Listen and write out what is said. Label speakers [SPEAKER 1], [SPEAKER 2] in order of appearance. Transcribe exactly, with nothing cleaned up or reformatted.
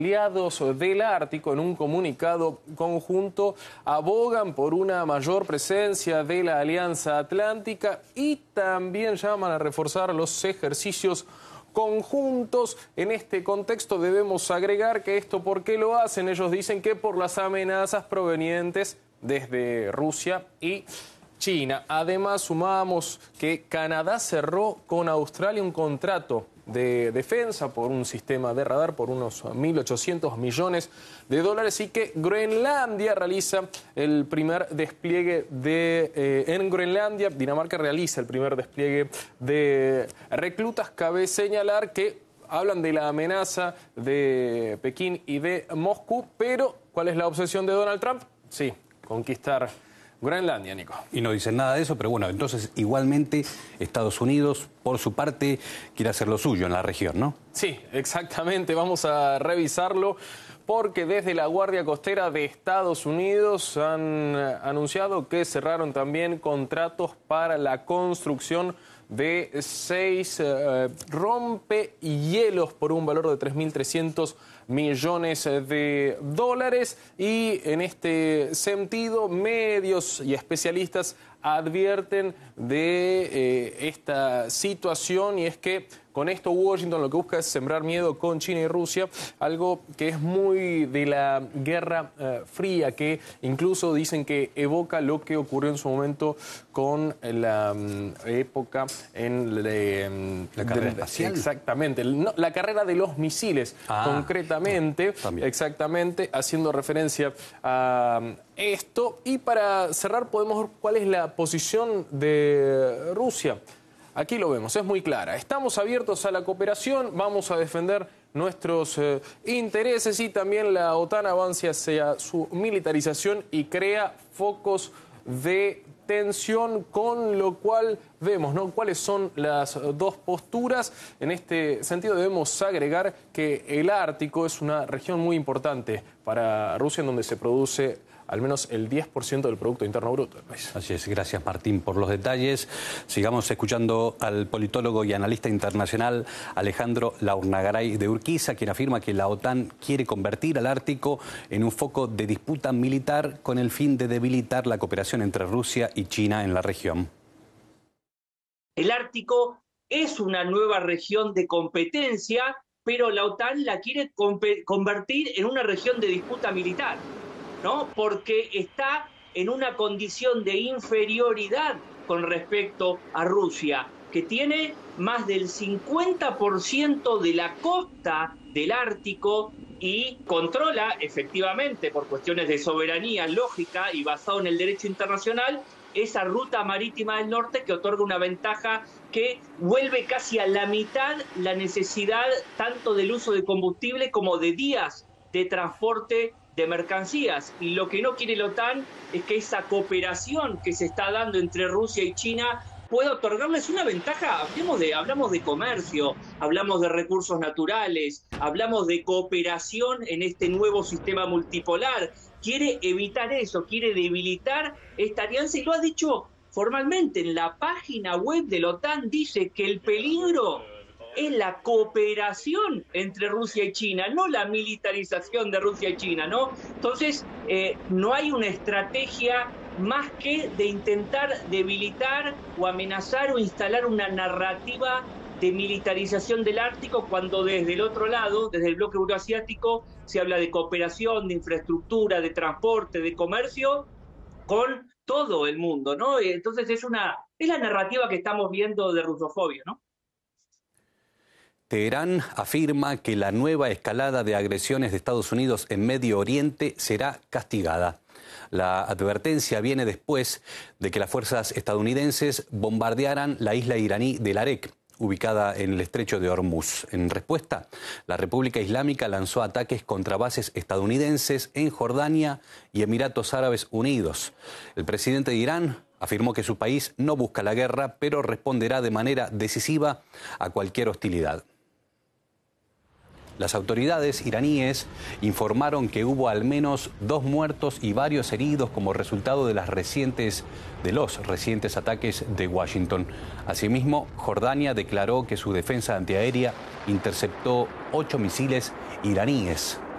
[SPEAKER 1] Aliados del Ártico, en un comunicado conjunto, abogan por una mayor presencia de la Alianza Atlántica y también llaman a reforzar los ejercicios conjuntos. En este contexto debemos agregar que esto, ¿por qué lo hacen? Ellos dicen que por las amenazas provenientes desde Rusia y China. Además, sumamos que Canadá cerró con Australia un contrato de defensa por un sistema de radar por unos mil ochocientos millones de dólares y que Groenlandia realiza el primer despliegue de... Eh, en Groenlandia, Dinamarca realiza el primer despliegue de reclutas. Cabe señalar que hablan de la amenaza de Pekín y de Moscú, pero ¿cuál es la obsesión de Donald Trump? Sí, conquistar Groenlandia, Nico.
[SPEAKER 2] Y no dicen nada de eso, pero bueno, entonces igualmente Estados Unidos, por su parte, quiere hacer lo suyo en la región, ¿no?
[SPEAKER 1] Sí, exactamente. Vamos a revisarlo porque desde la Guardia Costera de Estados Unidos han anunciado que cerraron también contratos para la construcción de seis eh, rompehielos por un valor de tres mil trescientos millones de dólares, y en este sentido medios y especialistas advierten de eh, esta situación, y es que con esto Washington lo que busca es sembrar miedo con China y Rusia, algo que es muy de la Guerra eh, Fría, que incluso dicen que evoca lo que ocurrió en su momento con la um, época en le, um,
[SPEAKER 2] la carrera
[SPEAKER 1] de,
[SPEAKER 2] espacial.
[SPEAKER 1] Exactamente, no, la carrera de los misiles, ah, concretamente,
[SPEAKER 2] también.
[SPEAKER 1] exactamente, haciendo referencia a um, esto. Y para cerrar podemos ver cuál es la posición de Rusia. Aquí lo vemos, es muy clara. Estamos abiertos a la cooperación, vamos a defender nuestros eh, intereses, y también la OTAN avanza hacia su militarización y crea focos de tensión, con lo cual vemos, ¿no?, cuáles son las dos posturas. En este sentido debemos agregar que el Ártico es una región muy importante para Rusia, en donde se produce al menos el diez por ciento del Producto Interno Bruto del país.
[SPEAKER 2] Así es, gracias Martín por los detalles. Sigamos escuchando al politólogo y analista internacional Alejandro Laurnagaray de Urquiza, quien afirma que la OTAN quiere convertir al Ártico en un foco de disputa militar con el fin de debilitar la cooperación entre Rusia y China en la región.
[SPEAKER 3] El Ártico es una nueva región de competencia, pero la OTAN la quiere convertir en una región de disputa militar, ¿no? Porque está en una condición de inferioridad con respecto a Rusia, que tiene más del cincuenta por ciento de la costa del Ártico y controla efectivamente, por cuestiones de soberanía lógica y basado en el derecho internacional, esa ruta marítima del norte, que otorga una ventaja que vuelve casi a la mitad la necesidad tanto del uso de combustible como de días de transporte de mercancías. Y lo que no quiere la OTAN es que esa cooperación que se está dando entre Rusia y China pueda otorgarles una ventaja. Hablamos de, hablamos de comercio, hablamos de recursos naturales, hablamos de cooperación en este nuevo sistema multipolar. Quiere evitar eso, quiere debilitar esta alianza, y lo ha dicho formalmente en la página web de la OTAN. Dice que el peligro es la cooperación entre Rusia y China, no la militarización de Rusia y China, ¿no? Entonces, eh, no hay una estrategia más que de intentar debilitar o amenazar o instalar una narrativa de militarización del Ártico, cuando desde el otro lado, desde el bloque euroasiático, se habla de cooperación, de infraestructura, de transporte, de comercio con todo el mundo, ¿no? Entonces es una es la narrativa que estamos viendo de rusofobia, ¿no?
[SPEAKER 2] Teherán afirma que la nueva escalada de agresiones de Estados Unidos en Medio Oriente será castigada. La advertencia viene después de que las fuerzas estadounidenses bombardearan la isla iraní de Larek, ubicada en el estrecho de Hormuz. En respuesta, la República Islámica lanzó ataques contra bases estadounidenses en Jordania y Emiratos Árabes Unidos. El presidente de Irán afirmó que su país no busca la guerra, pero responderá de manera decisiva a cualquier hostilidad. Las autoridades iraníes informaron que hubo al menos dos muertos y varios heridos como resultado de, las recientes, de los recientes ataques de Washington. Asimismo, Jordania declaró que su defensa antiaérea interceptó ocho misiles iraníes.